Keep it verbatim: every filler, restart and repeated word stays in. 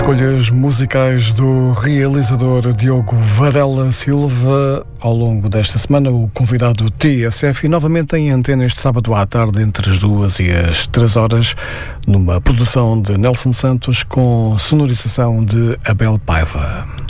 Escolhas musicais do realizador Diogo Varela Silva. Ao longo desta semana, o convidado T S F, e novamente em antena este sábado à tarde, entre as duas e as três horas, numa produção de Nelson Santos com sonorização de Abel Paiva.